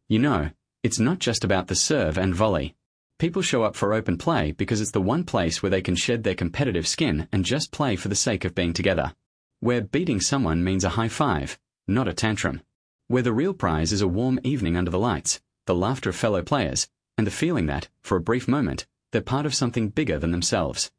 You know, it's not just about the serve and volley. People show up for open play because it's the one place where they can shed their competitive skin and just play for the sake of being together. Where beating someone means a high five, not a tantrum. Where the real prize is a warm evening under the lights, the laughter of fellow players, and the feeling that, for a brief moment, they're part of something bigger than themselves.